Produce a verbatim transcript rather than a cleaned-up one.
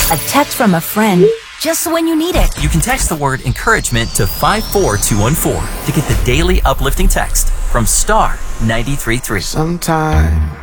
A text from a friend just when you need it. You can text the word encouragement to five four two one four to get the daily uplifting text from Star ninety-three point three. Sometimes